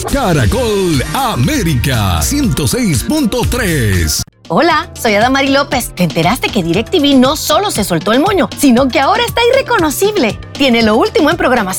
Caracol América 106.3. Hola, soy Adamari López. ¿Te enteraste que DirecTV no solo se soltó el moño, sino que ahora está irreconocible? Tiene lo último en programación